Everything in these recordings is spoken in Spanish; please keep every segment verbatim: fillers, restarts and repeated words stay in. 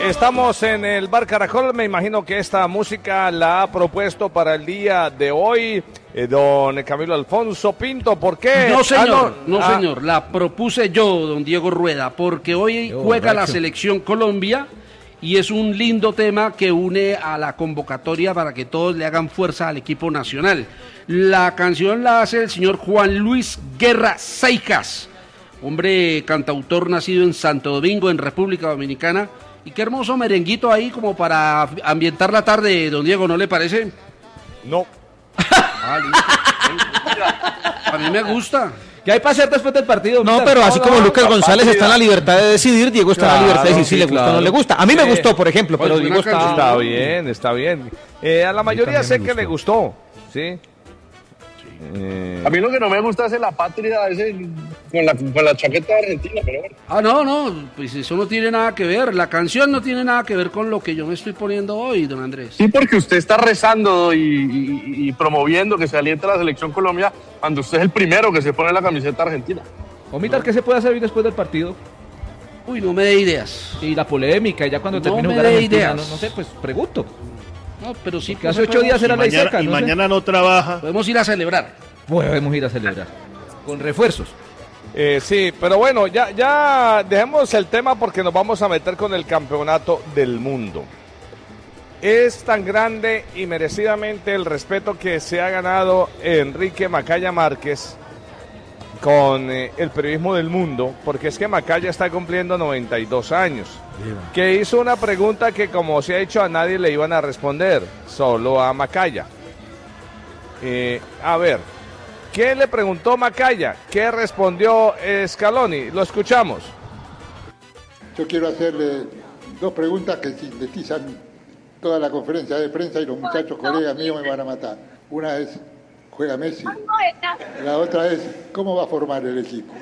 Estamos en el Bar Caracol, me imagino que esta música la ha propuesto para el día de hoy eh, don Camilo Alfonso Pinto, ¿por qué? No señor, ah, no, no ah. señor, la propuse yo, don Diego Rueda, porque hoy Yo, juega borracho. la selección Colombia y es un lindo tema que une a la convocatoria para que todos le hagan fuerza al equipo nacional. La canción la hace el señor Juan Luis Guerra Seicas, hombre cantautor nacido en Santo Domingo, en República Dominicana. Y qué hermoso merenguito ahí como para ambientar la tarde, don Diego, ¿no le parece? No. Ah, listo. A mí me gusta. ¿Qué hay para hacer después del partido? No, Mister? pero así No, como no, Lucas la González partida. está en la libertad de decidir, Diego está en la Claro, libertad de decir si sí, le gusta claro. o no le gusta. A mí me Sí. gustó, por ejemplo, pero Pues, Diego buena está... canción. Está bien, está bien. Eh, a la mayoría sé que le gustó, ¿sí? Eh, A mí lo que no me gusta es la patria ese, con, la, con la chaqueta de Argentina, pero bueno. Ah, no, no, pues eso no tiene nada que ver. La canción no tiene nada que ver con lo que yo me estoy poniendo hoy, don Andrés. Sí, porque usted está rezando y, y- y promoviendo que se aliente la selección Colombia cuando usted es el primero que se pone la camiseta argentina. Omitar, ¿qué se puede hacer hoy después del partido? Uy, no me dé ideas. Y la polémica, y ya cuando No termine me de jugar dé Argentina, ideas. no, no sé, pues pregunto. No, pero sí. Que hace pues, ocho días era Y ley mañana, seca, y no sé. mañana no trabaja. Podemos ir a celebrar. Podemos ir a celebrar. Con refuerzos. eh, sí, pero bueno, ya, ya dejemos el tema porque nos vamos a meter con el campeonato del mundo. Es tan grande y merecidamente el respeto que se ha ganado Enrique Macaya Márquez con eh, el periodismo del mundo, porque es que Macaya está cumpliendo noventa y dos años, que hizo una pregunta que como se ha hecho a nadie le iban a responder, solo a Macaya. Eh, a ver, ¿qué le preguntó Macaya? ¿Qué respondió Scaloni? Lo escuchamos. Yo quiero hacerle dos preguntas que sintetizan toda la conferencia de prensa y los muchachos colegas míos me van a matar. Una es, ¿juega Messi? La otra es, ¿cómo va a formar el equipo?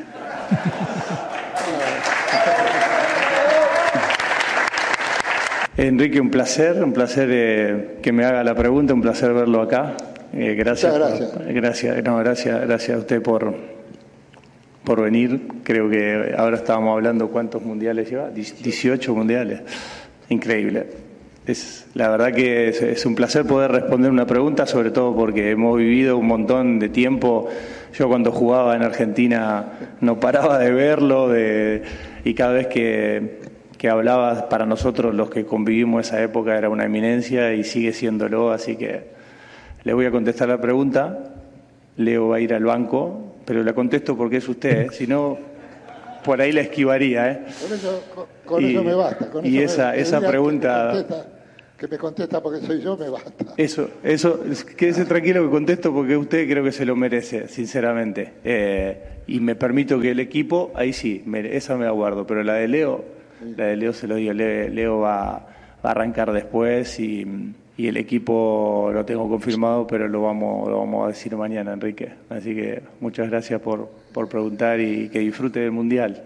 Enrique, un placer, un placer eh, que me haga la pregunta, un placer verlo acá. Eh, gracias, Muchas por- gracias. gracias, no, gracias, gracias a usted por, por venir. Creo que ahora estábamos hablando cuántos mundiales lleva, dieciocho mundiales. Increíble. Es, la verdad que es, es un placer poder responder una pregunta, sobre todo porque hemos vivido un montón de tiempo. Yo cuando jugaba en Argentina no paraba de verlo de, y cada vez que, que hablaba para nosotros los que convivimos esa época era una eminencia y sigue siéndolo, así que le voy a contestar la pregunta. Leo va a ir al banco, pero la contesto porque es usted, ¿eh? Si no, por ahí la esquivaría, ¿eh? Con eso, con, con Y- eso me basta. Con y eso esa- me, esa el día pregunta- Que me, contesta, que me contesta porque soy yo, me basta. Eso, eso, quédese tranquilo que contesto porque usted creo que se lo merece, sinceramente. Eh, y me permito que el equipo, ahí sí, me- esa me aguardo, pero la de Leo, la de Leo se lo digo, Le- Leo va, va a arrancar después y, y el equipo lo tengo confirmado, pero lo vamos, lo vamos a decir mañana, Enrique. Así que muchas gracias por, por preguntar y que disfrute del Mundial.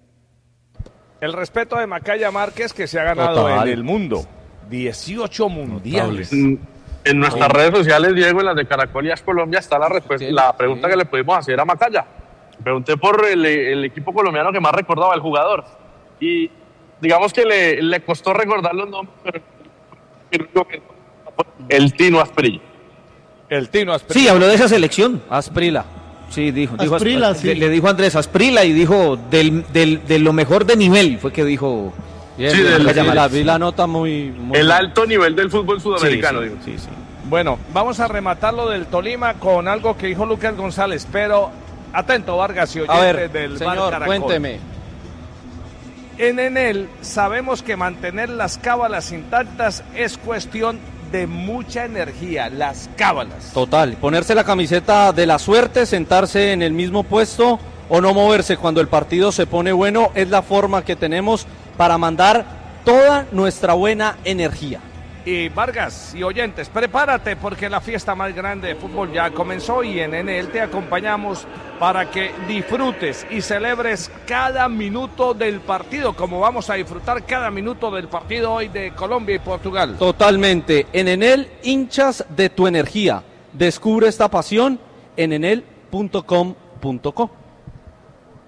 El respeto de Macaya Márquez que se ha ganado Total. en el mundo. dieciocho mundiales. En, en nuestras redes sociales, Diego, en las de Caracol y As Colombia, está la respuesta, Sí, la pregunta sí. que le pudimos hacer a Macaya. Pregunté por el, el equipo colombiano que más recordaba el jugador. Y digamos que le, le costó recordar los nombres, pero el Tino Asprilla. El Tino Asprilla. Sí, habló de esa selección. Asprila. Sí, dijo. dijo Asprila, Asprila, sí. Le, le dijo Andrés Asprila y dijo del, del, de lo mejor de nivel, fue que dijo. Bien, Sí, bien, del- Macaya sí, Márquez. la- vi la nota muy... muy El buena. alto nivel del fútbol Sí, sudamericano, sí, digo. sí, sí. Bueno, vamos a rematar lo del Tolima con algo que dijo Lucas González, pero atento Vargas y A oyentes ver, del Bar señor, Caracol. cuénteme. En Enel sabemos que mantener las cábalas intactas es cuestión de mucha energía, las cábalas. Total, ponerse la camiseta de la suerte, sentarse en el mismo puesto o no moverse cuando el partido se pone bueno es la forma que tenemos para mandar toda nuestra buena energía. Y Vargas y oyentes, prepárate porque la fiesta más grande de fútbol ya comenzó y en Enel te acompañamos para que disfrutes y celebres cada minuto del partido, como vamos a disfrutar cada minuto del partido hoy de Colombia y Portugal. Totalmente, en Enel, hinchas de tu energía. Descubre esta pasión en enel punto com punto co.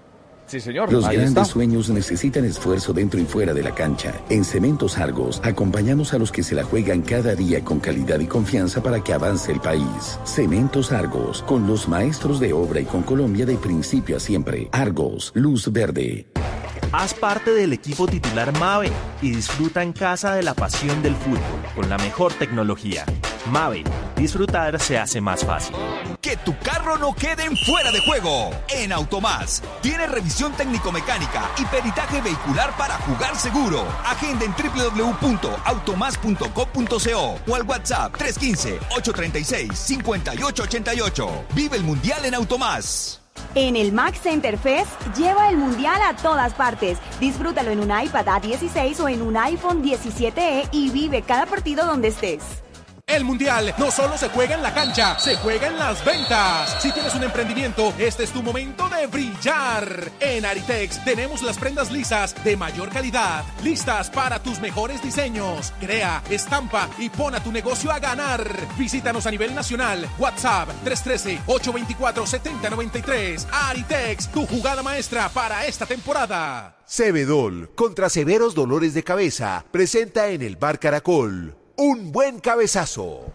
Sí, señor. Los Ahí grandes está. sueños necesitan esfuerzo dentro y fuera de la cancha. En Cementos Argos acompañamos a los que se la juegan cada día con calidad y confianza para que avance el país. Cementos Argos, con los maestros de obra y con Colombia de principio a siempre. Argos, luz verde. Haz parte del equipo titular Mave y disfruta en casa de la pasión del fútbol con la mejor tecnología. Mave, disfrutar se hace más fácil. Que tu carro no quede en fuera de juego. En Automás tiene revisión técnico-mecánica y peritaje vehicular para jugar seguro. Agenda en doble u doble u doble u punto automás punto com punto co o al WhatsApp tres uno cinco, ocho tres seis, cinco ocho ocho ocho. Vive el Mundial en Automás. En el Mac Center Fest, lleva el Mundial a todas partes. Disfrútalo en un iPad A dieciséis o en un iPhone diecisiete E y vive cada partido donde estés. El Mundial no solo se juega en la cancha, se juega en las ventas. Si tienes un emprendimiento, este es tu momento de brillar. En Aritex tenemos las prendas lisas de mayor calidad, listas para tus mejores diseños. Crea, estampa y pon a tu negocio a ganar. Visítanos a nivel nacional. WhatsApp tres uno tres, ocho dos cuatro, siete cero nueve tres. Aritex, tu jugada maestra para esta temporada. Cebedol, contra severos dolores de cabeza, presenta en el Bar Caracol un buen cabezazo.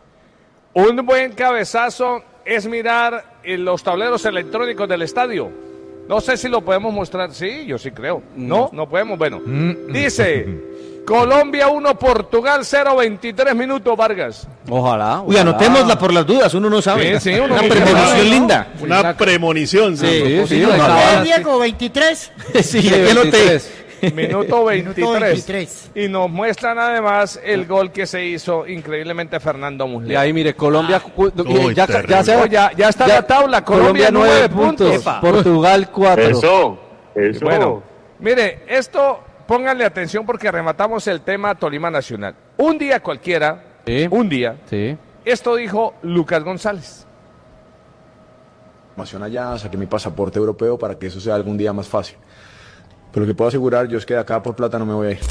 Un buen cabezazo es mirar en los tableros electrónicos del estadio. No sé si lo podemos mostrar. Sí, yo sí creo. No, no podemos. Bueno, dice Colombia uno, Portugal cero, veintitrés minutos, Vargas. Ojalá. Uy, anotémosla por las dudas, uno no sabe. Sí, sí, uno una no premonición sabe, ¿no? linda. Una premonición. Sí, sí, sí. no, sí, no, Diego, veintitrés. Sí, ya noté. Minuto veintitrés. Minuto veintitrés. Y nos muestran además el gol que se hizo increíblemente Fernando Muslera. Y ahí mire, Colombia Ah. cu- Uy, ya, terrible. ya, se- Oh, ya- ya está la tabla, Colombia nueve puntos. Epa. Portugal cuatro. Eso, eso. Bueno, mire, esto, pónganle atención porque rematamos el tema Tolima Nacional. Un día cualquiera, Sí. un día, Sí. esto dijo Lucas González. Allá, saqué mi pasaporte europeo para que eso sea algún día más fácil. Pero lo que puedo asegurar yo es que de acá por plata no me voy a ir.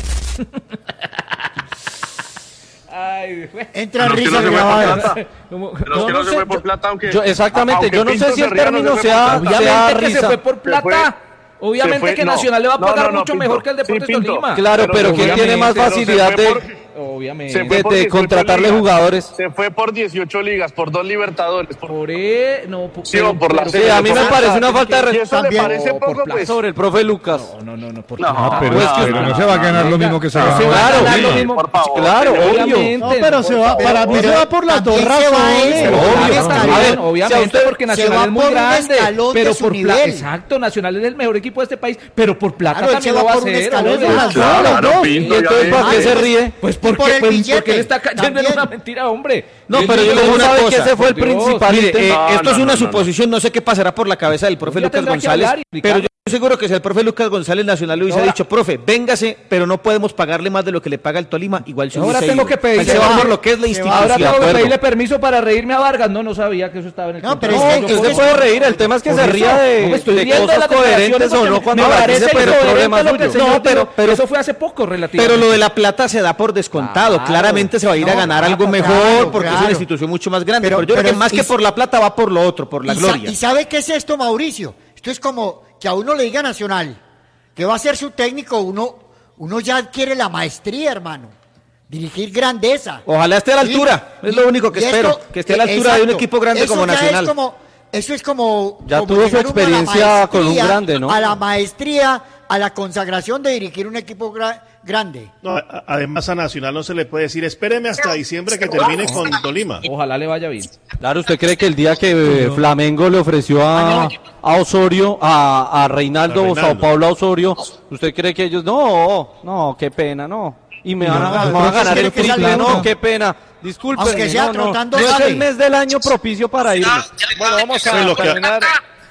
Ay, Entra Pero es que risa no se fue por grabada. plata. Pero es que no se fue por plata, aunque... Yo- exactamente, aunque yo no Pinto sé si se el ría, no término se fue sea, por plata. sea Obviamente que se risa. fue por plata. fue- Obviamente fue- que no. Nacional le va a No, pagar no, no, mucho Pinto. mejor que el Deportes Sí, Pinto. Tolima. Claro, pero ¿quién tiene más Pero se facilidad fue de por- Obviamente. Se fue de- por de dieciocho contratarle ligas. jugadores? Se fue por dieciocho ligas, por dos Libertadores. Por, Por e- no, por, Sí, o por la Sí, a mí me parece una falta de ¿Y eso le respeto parece por poco, plata. pues? sobre el profe Lucas. No, no, no, por No, plata. pero- Pues que- pero no se va a ganar lo mismo que se No se ganó. va a Claro, ganar lo sí, mismo. por favor, Claro, pero- obvio. Obviamente. No, pero se va, para mí se va por las dos También se va razones. eso, Obvio. obvio, A también, ver, obviamente, si a usted- porque se Nacional va es muy por un grande, escalón de pero su por plata, nivel. exacto, Nacional es el mejor equipo de este país, pero por plata Claro, él también se lo va va a por un hacer. escalón hombre. de las dos, Claro, las dos. Pinto, ¿Y entonces ya para qué ves. se ríe? Pues por porque, el pues, billete, porque él está cayendo en también. una mentira, hombre. No, Él pero dijo yo le digo una una sabe cosa. que ese fue el por Dios. principal Mire, intento. eh, No, esto no, es una no, no. suposición, no sé qué pasará por la cabeza del profe Ya Lucas tendrá que González, hablar y pero explicar. yo estoy seguro que si el profe Lucas González Nacional le hubiese Ahora- dicho, profe, véngase, pero no podemos pagarle más de lo que le paga el Tolima, igual se Ahora hubiese tengo ido. que pedirle- Él se va Se va. por lo que es la Se va. institución. Ahora tengo de que acuerdo. pedirle permiso para reírme a Vargas. No, no sabía que eso estaba en el No, pero contrato. es que- No, es yo que Usted puedo- puede reír, el tema es que Por se eso, ría de, no, me estoy de riendo cosas las declaraciones coherentes o porque no cuando me la parece dice, pero el incoherente problema es lo que el suyo. señor No, pero- dijo, pero- eso fue hace poco relativamente. Pero lo de la plata se da por descontado. Claro. Claramente se va a ir a No, ganar claro, algo mejor claro, porque es claro. una institución mucho más grande. Pero- Pero, yo creo pero que más y- que por la plata va por lo otro, por la ¿Y sa- gloria. ¿Y sabe qué es esto, Mauricio? Esto es como que a uno le diga Nacional que va a ser su técnico, uno, uno ya adquiere la maestría, hermano. Dirigir grandeza. Ojalá esté a la Sí, altura. Es y- lo único que y espero, esto- que esté a la altura de un exacto. equipo grande Eso como ya es Nacional. como- eso es como... Ya como tuvo su llegar uno a la experiencia con un maestría, grande, ¿no? A la maestría, a la consagración de dirigir un equipo gra- grande. No, a- además a Nacional no se le puede decir, espéreme hasta diciembre que termine con Tolima. Ojalá le vaya bien. Claro, ¿usted cree que el día que eh, Flamengo le ofreció a, a Osorio, a, a Reinaldo, A Reinaldo. Sao Paulo a Osorio, ¿usted cree que ellos, no, no, qué pena, no? Y me van a, No, me van a no, ganar quiere el que triple, salga no, uno. qué pena. Disculpen, Aunque sea no, no, trotando no es sale. el mes del año propicio para irme. Bueno, vamos a Sí, lo que- terminar.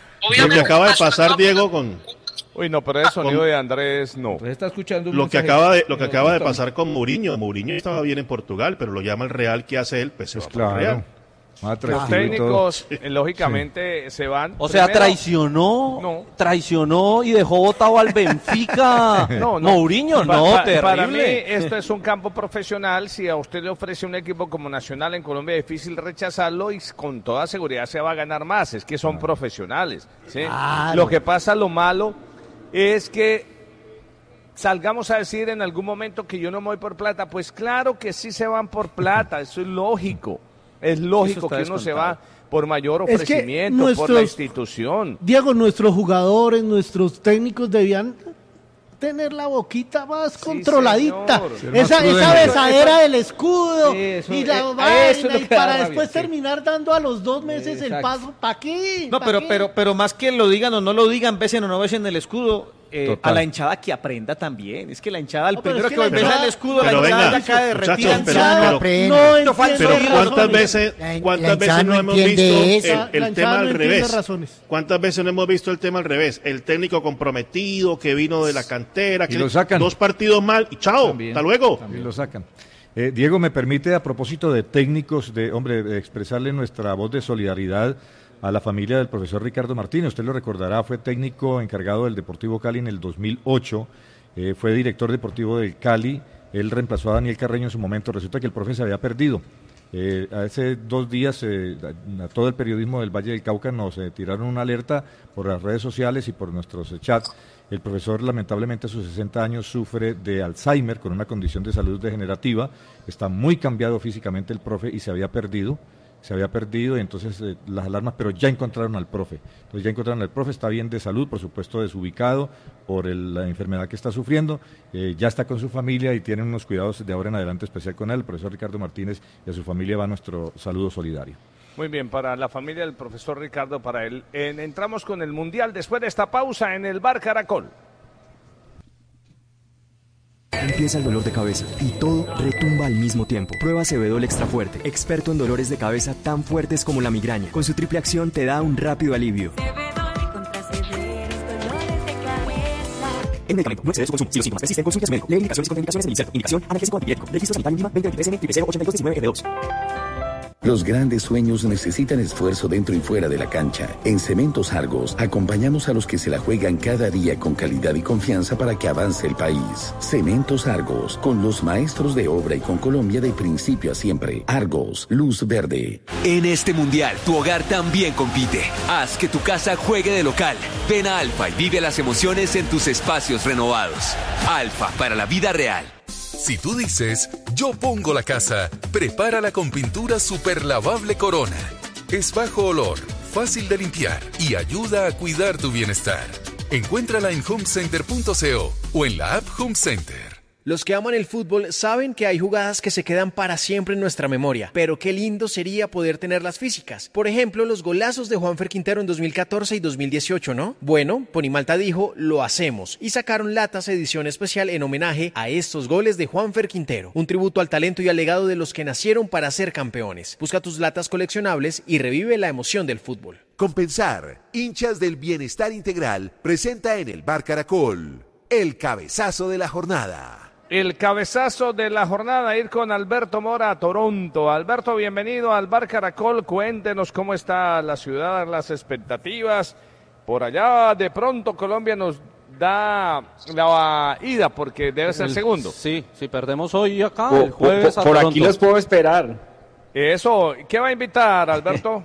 Lo que acaba de pasar, Diego, con Uy, no, pero el sonido de Andrés no. Pues está escuchando un lo que mensaje. acaba de, lo que No, acaba de no, pasar con Mourinho. Mourinho estaba bien en Portugal, pero lo llama el Real. ¿Qué hace él? Pues se va por el Claro. Real. Más Los atractivo y todo. técnicos, eh, lógicamente, se van. O sea, Primero- traicionó, No. traicionó y dejó botado al Benfica. No, no. Mourinho, Pa- no, pa- terrible. Para mí, esto es un campo profesional. Si a usted le ofrece un equipo como Nacional en Colombia, es difícil rechazarlo y con toda seguridad se va a ganar más. Es que son profesionales. ¿sí? Claro. Lo que pasa, lo malo, es que salgamos a decir en algún momento que yo no me voy por plata. Pues claro que sí se van por plata, eso es lógico. Es lógico que uno se va por mayor ofrecimiento, es nuestros, por la institución. Diego, nuestros jugadores, nuestros técnicos debían tener la boquita más sí, controladita. Esa, esa besadera del escudo sí, eso, y la eh, vaina, y para rabia, después sí. terminar dando a los dos meses Exacto. el paso. ¿Para qué? No, ¿Pa pero, qué? pero, pero más que lo digan o no lo digan, besen o no besen el escudo, eh, a la hinchada que aprenda también. Es que la hinchada, el no, primero es que, que besa hinchada... el escudo, pero la hinchada venga, acá de retira. Pero, pero, no pero ¿cuántas veces, cuántas veces no hemos visto el, el tema al revés? ¿Cuántas veces no hemos visto el tema al revés? El técnico comprometido que vino de la cantera, que lo sacan. Dos partidos mal y chao, también, hasta luego. También lo sacan. Eh, Diego, me permite, a propósito de técnicos, de hombre, de expresarle nuestra voz de solidaridad a la familia del profesor Ricardo Martínez. Usted lo recordará, fue técnico encargado del Deportivo Cali en el dos mil ocho, eh, fue director deportivo del Cali, él reemplazó a Daniel Carreño en su momento. Resulta que el profe se había perdido. Eh, hace dos días eh, a, a todo el periodismo del Valle del Cauca nos eh, tiraron una alerta por las redes sociales y por nuestros eh, chats. El profesor, lamentablemente, a sus sesenta años sufre de Alzheimer, con una condición de salud degenerativa. Está muy cambiado físicamente el profe y se había perdido. Se había perdido y entonces eh, las alarmas, pero ya encontraron al profe. Entonces ya encontraron al profe, está bien de salud, por supuesto desubicado por el, la enfermedad que está sufriendo. Eh, ya está con su familia y tienen unos cuidados de ahora en adelante especial con él. El profesor Ricardo Martínez y a su familia va nuestro saludo solidario. Muy bien, para la familia del profesor Ricardo, para él. En, entramos con el Mundial después de esta pausa en el Bar Caracol. Empieza el dolor de cabeza y todo retumba al mismo tiempo. Prueba Sebedol Extra Fuerte, experto en dolores de cabeza tan fuertes como la migraña. Con su triple acción te da un rápido alivio. Sebedol contra severos dolores de cabeza. El medicamento no excede su consumo. Si los síntomas persisten, consulte a su médico. Lee indicaciones y contraindicaciones del inserto. Indicación analgésico antipirético. Registro sanitario mínima veinte veintitrés N cero ochenta y dos diecinueve G dos. Los grandes sueños necesitan esfuerzo dentro y fuera de la cancha. En Cementos Argos acompañamos a los que se la juegan cada día con calidad y confianza para que avance el país. Cementos Argos, con los maestros de obra y con Colombia de principio a siempre. Argos, luz verde. En este mundial, tu hogar también compite. Haz que tu casa juegue de local. Ven a Alfa y vive las emociones en tus espacios renovados. Alfa, para la vida real. Si tú dices, yo pongo la casa, prepárala con pintura super lavable Corona. Es bajo olor, fácil de limpiar y ayuda a cuidar tu bienestar. Encuéntrala en homecenter punto co o en la app Home Center. Los que aman el fútbol saben que hay jugadas que se quedan para siempre en nuestra memoria, pero qué lindo sería poder tenerlas físicas. Por ejemplo, los golazos de Juanfer Quintero en dos mil catorce y dos mil dieciocho, ¿no? Bueno, Ponimalta dijo, lo hacemos, y sacaron latas edición especial en homenaje a estos goles de Juanfer Quintero, un tributo al talento y al legado de los que nacieron para ser campeones. Busca tus latas coleccionables y revive la emoción del fútbol. Compensar, hinchas del bienestar integral, presenta en el Bar Caracol el cabezazo de la jornada. El cabezazo de la jornada, ir con Alberto Mora a Toronto. Alberto, bienvenido al Bar Caracol. Cuéntenos cómo está la ciudad, las expectativas. Por allá, de pronto, Colombia nos da la ida, porque debe ser el segundo. Sí, si perdemos hoy acá, por, el jueves por, a por Toronto. Aquí los puedo esperar. Eso, ¿qué va a invitar, Alberto?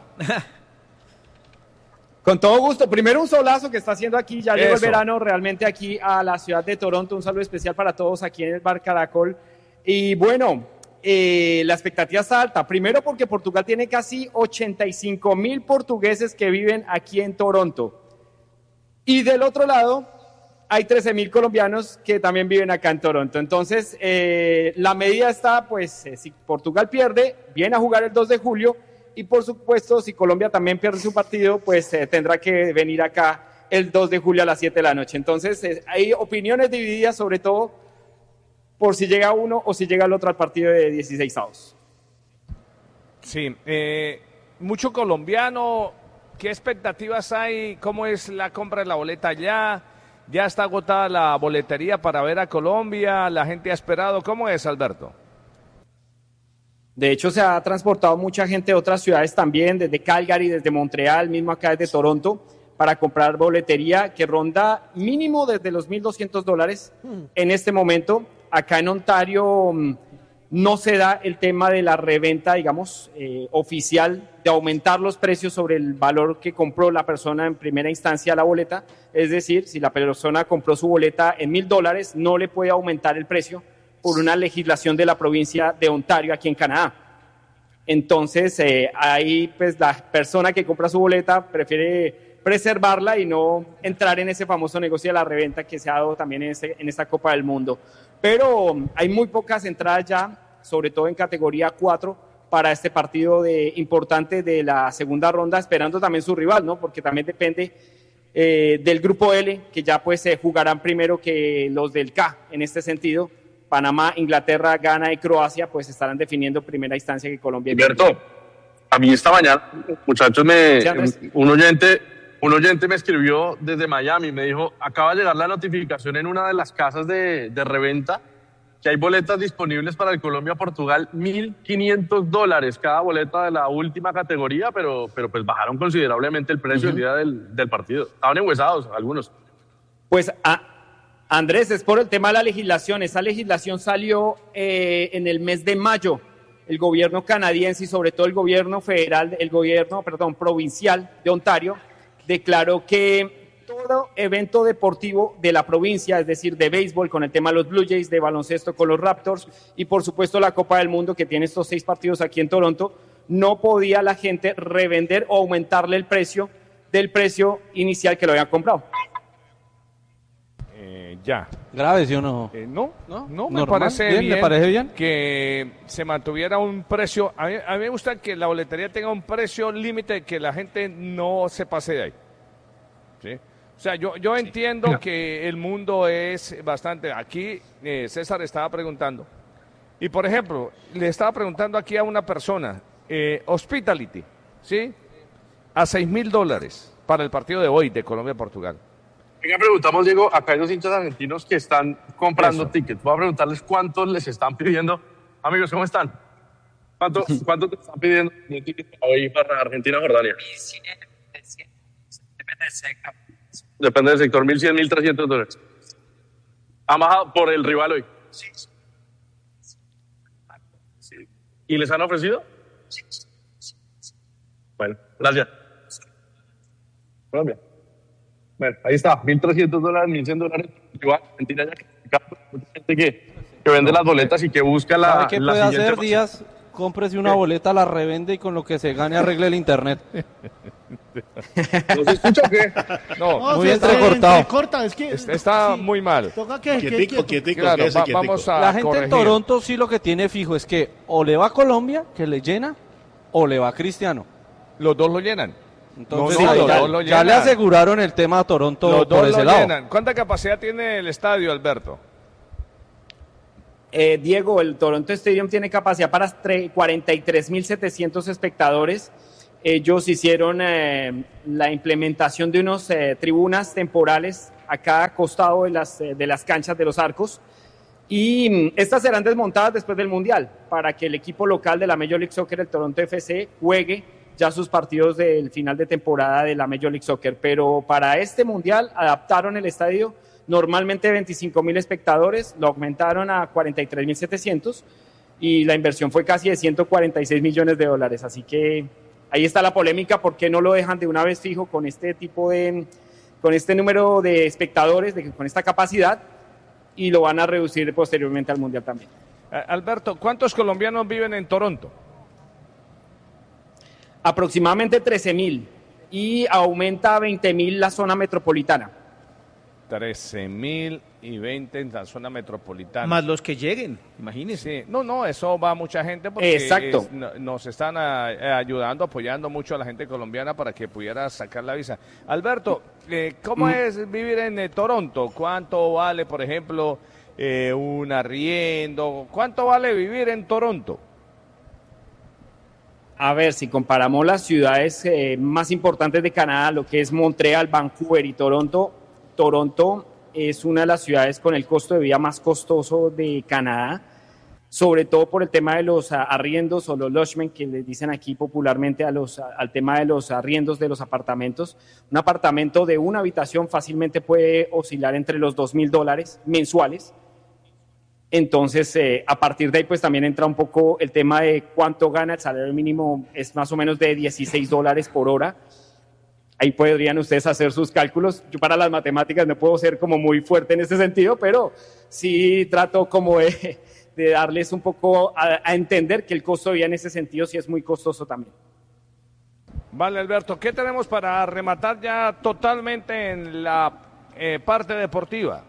Con todo gusto. Primero un solazo que está haciendo aquí, ya llegó el Eso. verano realmente aquí a la ciudad de Toronto. Un saludo especial para todos aquí en el Bar Caracol. Y bueno, eh, la expectativa está alta. Primero porque Portugal tiene casi ochenta y cinco mil portugueses que viven aquí en Toronto. Y del otro lado hay trece mil colombianos que también viven acá en Toronto. Entonces, eh, la medida está, pues, eh, si Portugal pierde, viene a jugar el dos de julio. Y por supuesto, si Colombia también pierde su partido, pues eh, tendrá que venir acá el dos de julio a las siete de la noche. Entonces, eh, hay opiniones divididas, sobre todo por si llega uno o si llega el otro al partido de dieciséis avos. Sí, eh, mucho colombiano. ¿Qué expectativas hay? ¿Cómo es la compra de la boleta allá? ¿Ya está agotada la boletería para ver a Colombia? ¿La gente ha esperado? ¿Cómo es, Alberto? De hecho, se ha transportado mucha gente de otras ciudades también, desde Calgary, desde Montreal, mismo acá desde Toronto, para comprar boletería que ronda mínimo desde los mil doscientos dólares en este momento. Acá en Ontario no se da el tema de la reventa, digamos, eh, oficial, de aumentar los precios sobre el valor que compró la persona en primera instancia la boleta. Es decir, si la persona compró su boleta en mil dólares, no le puede aumentar el precio por una legislación de la provincia de Ontario aquí en Canadá. Entonces, eh, ahí pues la persona que compra su boleta prefiere preservarla y no entrar en ese famoso negocio de la reventa que se ha dado también en, ese, en esta Copa del Mundo. Pero hay muy pocas entradas ya, sobre todo en categoría cuatro, para este partido de, importante de la segunda ronda, esperando también su rival, ¿no? Porque también depende eh, del grupo L, que ya pues se jugarán primero que los del K en este sentido. Panamá, Inglaterra, Ghana y Croacia pues estarán definiendo primera instancia que Colombia. Alberto, a mí esta mañana, muchachos, me, sí, un oyente, un oyente me escribió desde Miami, me dijo, acaba de llegar la notificación en una de las casas de, de reventa que hay boletas disponibles para el Colombia-Portugal, mil quinientos dólares cada boleta de la última categoría, pero, pero pues bajaron considerablemente el precio uh-huh. el día del, del partido. Estaban enhuesados algunos. Pues a, Andrés, es por el tema de la legislación. Esa legislación salió eh, en el mes de mayo. El gobierno canadiense y sobre todo el gobierno federal, el gobierno, perdón, provincial de Ontario, declaró que todo evento deportivo de la provincia, es decir, de béisbol con el tema de los Blue Jays, de baloncesto con los Raptors y por supuesto la Copa del Mundo que tiene estos seis partidos aquí en Toronto, no podía la gente revender o aumentarle el precio del precio inicial que lo habían comprado. Eh, ya. ¿Grave, sí o no? Eh, no, no, no me Normal, parece bien, bien, me parece bien que se mantuviera un precio. A mí, a mí me gusta que la boletería tenga un precio límite, que la gente no se pase de ahí. ¿Sí? O sea, yo, yo entiendo sí. que el mundo es bastante... Aquí eh, César estaba preguntando. Y, por ejemplo, le estaba preguntando aquí a una persona, eh, Hospitality, ¿sí? A seis mil dólares para el partido de hoy de Colombia-Portugal. Venga, preguntamos, Diego, acá hay dos hinchas argentinos que están comprando Eso. tickets. Voy a preguntarles cuántos les están pidiendo. Amigos, ¿cómo están? ¿Cuánto, ¿Cuánto te están pidiendo un ticket hoy para Argentina-Jordania? Depende del sector. Depende del sector, mil cien, mil trescientos dólares. ¿Han bajado por el rival hoy? Sí. sí. ¿Y les han ofrecido? Sí. Bueno, gracias. Colombia. Bueno, ahí está, mil trescientos dólares, mil cien dólares. Igual, Argentina ya que mucha gente que, que vende las boletas y que busca la. ¿Sabe qué la puede siguiente hacer, Díaz? Cómprese una ¿Qué? boleta, la revende y con lo que se gane arregle el internet. ¿No se escucha o qué? No, no muy se entrecortado. entrecorta, es que, está sí, muy mal. Toca que, quietico, que, quietico, claro, ese, va, quietico. vamos a La gente corregir. en Toronto sí lo que tiene fijo es que o le va a Colombia, que le llena, o le va a Cristiano. Los dos lo llenan. Entonces, no, no, ahí, los ya, dos lo ya llenan. le aseguraron el tema a Toronto los por dos ese lo lado. Llenan. ¿Cuánta capacidad tiene el estadio, Alberto? Eh, Diego, el Toronto Stadium tiene capacidad para cuarenta y tres mil setecientos espectadores. Ellos hicieron eh, la implementación de unas eh, tribunas temporales a cada costado de las, eh, de las canchas de los arcos y mm, estas serán desmontadas después del Mundial para que el equipo local de la Major League Soccer, el Toronto F C, juegue ya sus partidos del final de temporada de la Major League Soccer. Pero para este Mundial adaptaron el estadio, normalmente veinticinco mil espectadores, lo aumentaron a cuarenta y tres mil setecientos y la inversión fue casi de ciento cuarenta y seis millones de dólares. Así que ahí está la polémica, ¿por qué no lo dejan de una vez fijo con este tipo de, con este número de espectadores, de, con esta capacidad, y lo van a reducir posteriormente al Mundial también? Alberto, ¿cuántos colombianos viven en Toronto? Aproximadamente trece mil y aumenta a veinte mil la zona metropolitana. trece mil y veinte en la zona metropolitana. Más los que lleguen, imagínense. Sí. No, no, eso va a mucha gente porque Exacto. Es, no, nos están a, a, ayudando, apoyando mucho a la gente colombiana para que pudiera sacar la visa. Alberto, eh, ¿cómo mm. es vivir en eh, Toronto? ¿Cuánto vale, por ejemplo, eh, un arriendo? ¿Cuánto vale vivir en Toronto? A ver, si comparamos las ciudades eh, más importantes de Canadá, lo que es Montreal, Vancouver y Toronto, Toronto es una de las ciudades con el costo de vida más costoso de Canadá, sobre todo por el tema de los arriendos o los lodgements, que les dicen aquí popularmente a los, al tema de los arriendos de los apartamentos. Un apartamento de una habitación fácilmente puede oscilar entre los dos mil dólares mensuales. Entonces, eh, a partir de ahí, pues también entra un poco el tema de cuánto gana. El salario mínimo es más o menos de dieciséis dólares por hora. Ahí podrían ustedes hacer sus cálculos. Yo para las matemáticas no puedo ser como muy fuerte en ese sentido, pero sí trato como de, de darles un poco a, a entender que el costo de vida en ese sentido sí es muy costoso también. Vale, Alberto, ¿qué tenemos para rematar ya totalmente en la eh, parte deportiva?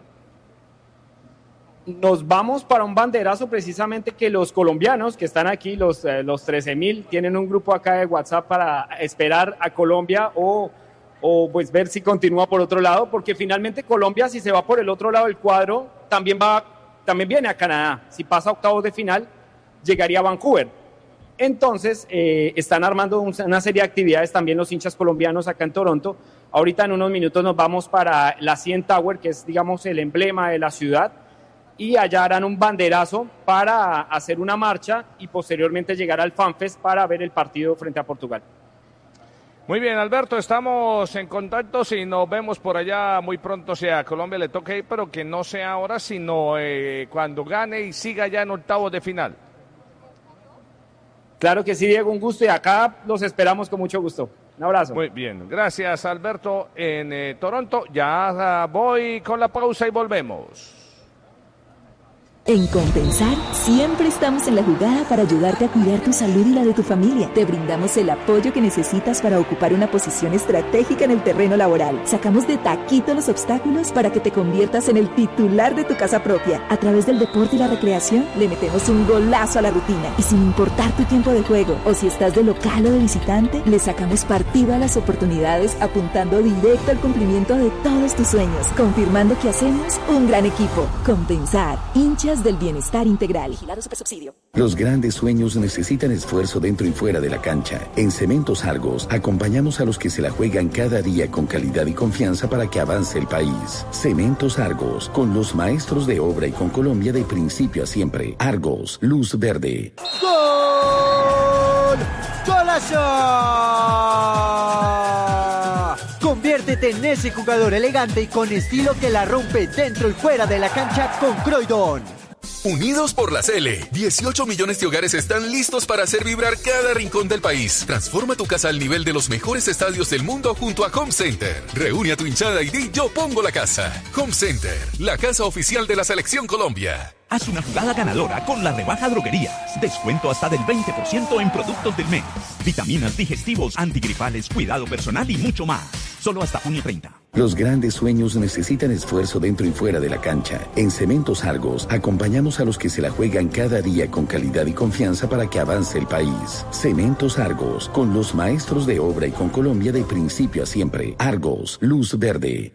Nos vamos para un banderazo precisamente que los colombianos que están aquí, los, eh, los trece mil, tienen un grupo acá de WhatsApp para esperar a Colombia o, o pues ver si continúa por otro lado, porque finalmente Colombia, si se va por el otro lado del cuadro, también, va, también viene a Canadá. Si pasa a octavos de final, llegaría a Vancouver. Entonces, eh, están armando un, una serie de actividades también los hinchas colombianos acá en Toronto. Ahorita en unos minutos nos vamos para la C N Tower, que es, digamos, el emblema de la ciudad, y allá harán un banderazo para hacer una marcha y posteriormente llegar al FanFest para ver el partido frente a Portugal. Muy bien, Alberto, estamos en contacto, si nos vemos por allá muy pronto, si a Colombia le toque ir, pero que no sea ahora, sino eh, cuando gane y siga ya en octavos de final. Claro que sí, Diego, un gusto, y acá los esperamos con mucho gusto. Un abrazo. Muy bien, gracias, Alberto, en eh, Toronto. Ya uh, voy con la pausa y volvemos. En Compensar, siempre estamos en la jugada para ayudarte a cuidar tu salud y la de tu familia. Te brindamos el apoyo que necesitas para ocupar una posición estratégica en el terreno laboral. Sacamos de taquito los obstáculos para que te conviertas en el titular de tu casa propia. A través del deporte y la recreación, le metemos un golazo a la rutina. Y sin importar tu tiempo de juego, o si estás de local o de visitante, le sacamos partido a las oportunidades, apuntando directo al cumplimiento de todos tus sueños, confirmando que hacemos un gran equipo. Compensar, hinchas del bienestar integral. Vigilado Supersubsidio. Los grandes sueños necesitan esfuerzo dentro y fuera de la cancha. En Cementos Argos acompañamos a los que se la juegan cada día con calidad y confianza para que avance el país. Cementos Argos, con los maestros de obra y con Colombia de principio a siempre. Argos, luz verde. ¡Gol! ¡Golazo! Conviértete en ese jugador elegante y con estilo que la rompe dentro y fuera de la cancha con Croydon. Unidos por la C L, dieciocho millones de hogares están listos para hacer vibrar cada rincón del país. Transforma tu casa al nivel de los mejores estadios del mundo junto a Home Center. Reúne a tu hinchada y di yo pongo la casa. Home Center, la casa oficial de la Selección Colombia. Haz una jugada ganadora con la rebaja Droguerías. Descuento hasta del veinte por ciento en productos del mes. Vitaminas, digestivos, antigripales, cuidado personal y mucho más. Solo hasta junio treinta. Los grandes sueños necesitan esfuerzo dentro y fuera de la cancha. En Cementos Argos acompañamos a los que se la juegan cada día con calidad y confianza para que avance el país. Cementos Argos, con los maestros de obra y con Colombia de principio a siempre. Argos, luz verde.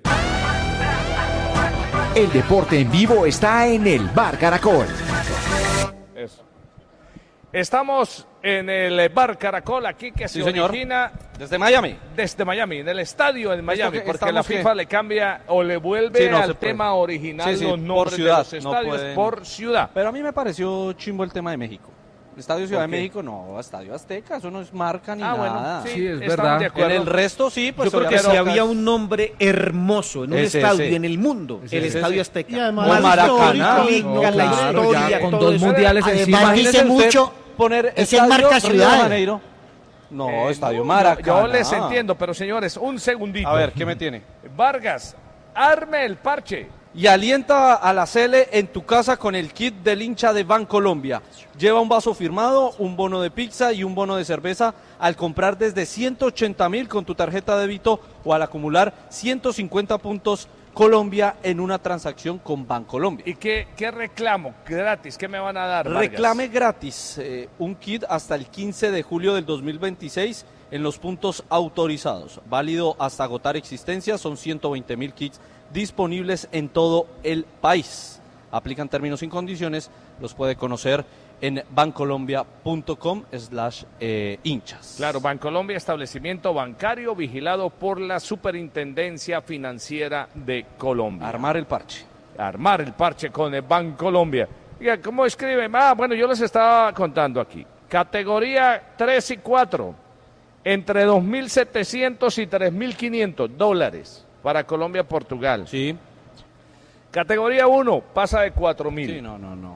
El deporte en vivo está en el Bar Caracol. Eso. Estamos en el Bar Caracol, aquí que sí, se señor. origina desde Miami. Desde Miami, en el estadio en Miami, que porque la FIFA que... le cambia o le vuelve sí, no al tema original sí, sí, los nombres ciudad, de los estadios no pueden... por ciudad. Pero a mí me pareció chimbo el tema de México. Estadio Ciudad de ¿Por qué? México, no, Estadio Azteca, eso no es marca ni ah, nada. Bueno, sí, sí, es estamos verdad. de acuerdo. En el resto sí, pues yo creo que si había un nombre hermoso en un ese, estadio ese. en el mundo, Ese, el ese, Estadio ese. Azteca. Y además Con Maracaná, no, la claro, historia, ya, con todo dos eso. mundiales Además, encima. dice Imagínese usted mucho, poner es en estadio marca Río de ciudad. Janeiro. No, Eh, Estadio no, Maracaná. Yo, yo les entiendo, pero señores, un segundito. A ver, ¿qué me tiene? Vargas, arme el parche. Y alienta a la C L en tu casa con el kit del hincha de Bancolombia. Lleva un vaso firmado, un bono de pizza y un bono de cerveza al comprar desde ciento ochenta mil con tu tarjeta de débito o al acumular ciento cincuenta puntos Colombia en una transacción con Bancolombia. ¿Y qué, qué reclamo gratis? ¿Qué me van a dar, Vargas? Reclame gratis eh, un kit hasta el quince de julio del dos mil veintiséis en los puntos autorizados. Válido hasta agotar existencia, son ciento veinte mil kits disponibles en todo el país. Aplican términos y condiciones, los puede conocer en bancolombia.com slash hinchas. Claro, Bancolombia, establecimiento bancario vigilado por la Superintendencia Financiera de Colombia. Armar el parche. Armar el parche con el Bancolombia. Oiga, ¿cómo escriben? Ah, bueno, yo les estaba contando aquí. Categoría tres y cuatro, entre dos mil setecientos y tres mil quinientos dólares para Colombia-Portugal. Sí. Categoría uno, pasa de cuatro mil. Sí, no, no, no.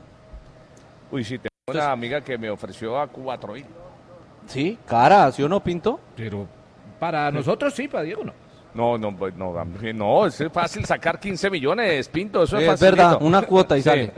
Uy, sí, tengo una amiga que me ofreció a cuatro mil. Sí, cara, ¿sí o no, Pinto? Pero para nosotros sí, para Diego no. No, no, no, no, es fácil sacar quince millones, Pinto, eso es Es fácil. verdad, una cuota y Sí. sale.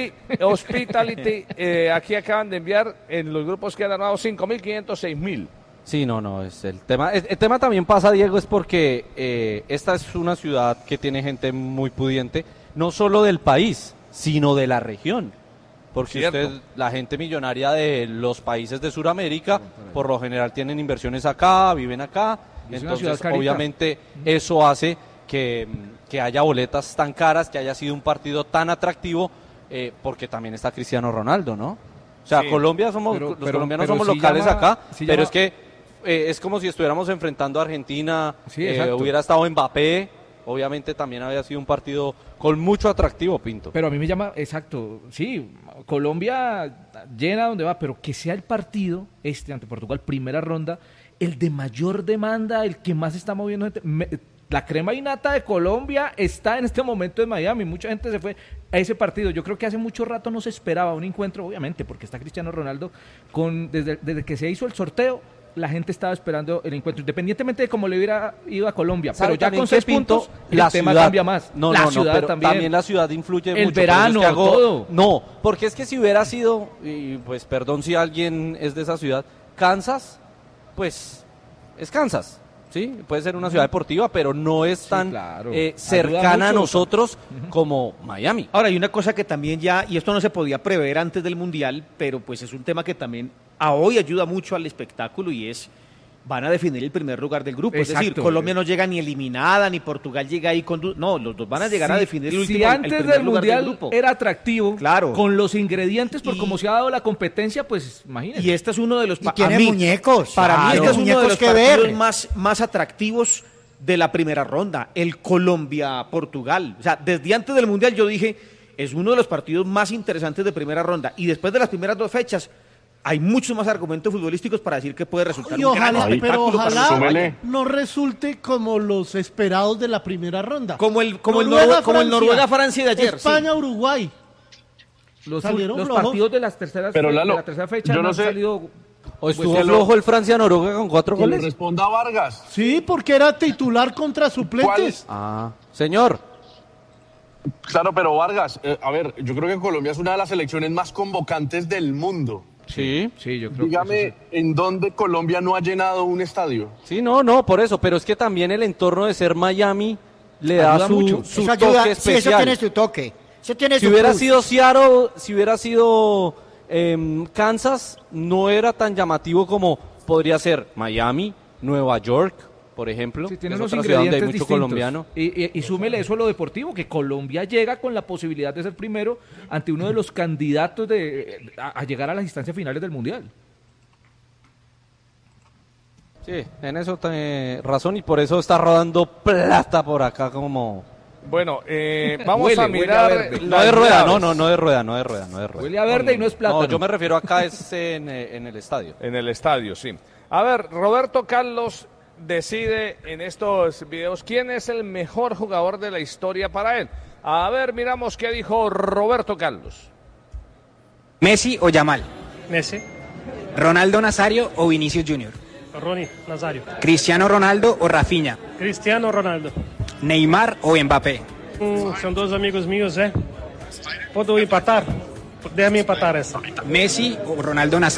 Y Hospitality, eh, aquí acaban de enviar en los grupos que han armado cinco mil quinientos seis mil. Sí, no, no, es el tema. El, el tema también pasa, Diego, es porque eh, esta es una ciudad que tiene gente muy pudiente, no solo del país, sino de la región. Porque Cierto. usted, la gente millonaria de los países de Sudamérica, por lo general tienen inversiones acá, viven acá. Es una ciudad Entonces, carita. obviamente, eso hace que, que haya boletas tan caras, que haya sido un partido tan atractivo, eh, porque también está Cristiano Ronaldo, ¿no? O sea, Sí. Colombia somos, Pero- los pero- colombianos pero somos sí locales llama- acá, sí pero llama- es que eh, es como si estuviéramos enfrentando a Argentina, Sí, eh, exacto. hubiera estado Mbappé, obviamente también había sido un partido con mucho atractivo, Pinto. Pero a mí me llama, exacto, sí, Colombia llena donde va, pero que sea el partido, este ante Portugal, primera ronda, el de mayor demanda, el que más está moviendo gente. Me- la crema innata de Colombia está en este momento en Miami, mucha gente se fue a ese partido. Yo creo que hace mucho rato no se esperaba un encuentro, obviamente, porque está Cristiano Ronaldo, con desde, desde que se hizo el sorteo, la gente estaba esperando el encuentro, independientemente de cómo le hubiera ido a Colombia. ¿Sabe Pero ya también con qué, seis Pinto? puntos, el La tema ciudad cambia más. No, la no, no, ciudad pero también. también la ciudad influye El mucho. por eso es verano, que hago- todo. No, porque es que si hubiera sido, y pues perdón si alguien es de esa ciudad, Kansas, pues es Kansas, ¿sí? Puede ser una ciudad deportiva, pero no es tan claro. eh, Ayuda cercana a mucho. nosotros como Miami. Ahora, hay una cosa que también ya, y esto no se podía prever antes del Mundial, pero pues es un tema que también a hoy ayuda mucho al espectáculo y es, van a definir el primer lugar del grupo. Es decir, Exacto. Colombia no llega ni eliminada, ni Portugal llega ahí con... du- No, los dos van a llegar a Si- definir el si último el antes primer del lugar Mundial grupo. era atractivo, Claro. con los ingredientes, por Y- cómo se ha dado la competencia, pues imagínense. Y este es uno de los... pa- tiene a mí, muñecos. Para mí Claro. este es uno de Muñecos los que partidos ver. más, más atractivos de la primera ronda, el Colombia-Portugal. O sea, desde antes del Mundial yo dije, es uno de los partidos más interesantes de primera ronda. Y después de las primeras dos fechas, hay muchos más argumentos futbolísticos para decir que puede resultar Y un gran ojalá, pero espectáculo para ojalá los uruguayos. no resulte como los esperados de la primera ronda. Como el, como el, Noruega, Norue- como el Francia. Noruega-Francia de ayer. sí. España-Uruguay. Los, salieron los flojos. partidos de las terceras Pero, de Lalo, la tercera fecha yo no han sé- salido. O estuvo que lo- flojo el Francia-Noruega con cuatro Que le goles. responda Vargas. Sí, porque era titular contra suplentes. Ah, señor. Claro, pero Vargas, eh, a ver, yo creo que Colombia es una de las selecciones más convocantes del mundo. Sí. Sí, yo creo Dígame, que eso ¿en dónde Colombia no ha llenado un estadio? Sí, no, no, por eso, pero es que también el entorno de ser Miami le da Ayuda su, mucho. su Eso toque ayuda, sí, especial. eso tiene su toque. Eso tiene Si su hubiera plus. sido Seattle, si hubiera sido em, Kansas, no era tan llamativo como podría ser Miami, Nueva York, por ejemplo. Sí, tiene que es unos otra ciudad donde ingredientes hay mucho distintos. colombiano. Y, y, y súmele eso a lo deportivo, que Colombia llega con la posibilidad de ser primero ante uno de los candidatos de, a, a llegar a las instancias finales del Mundial. Sí, en eso tiene razón y por eso está rodando plata por acá como... Bueno, eh, vamos Huele, a huele mirar. a verde. No las de rueda, llaves. no, no, no de rueda, no de rueda, no de rueda. Huele a verde y no es plátano. No, yo me refiero acá es en, eh, en el estadio. En el estadio, sí. A ver, Roberto Carlos decide en estos videos quién es el mejor jugador de la historia para él. A ver, miramos qué dijo Roberto Carlos. ¿Messi o Yamal? Messi, ¿Ronaldo Nazario o Vinicius Junior? Ronnie Nazario, ¿Cristiano Ronaldo o Rafinha? Cristiano Ronaldo. ¿Neymar o Mbappé? Hum, são dois amigos meus, é? Posso empatar? Déjame empatar essa. ¿Messi o Ronaldo Nazario?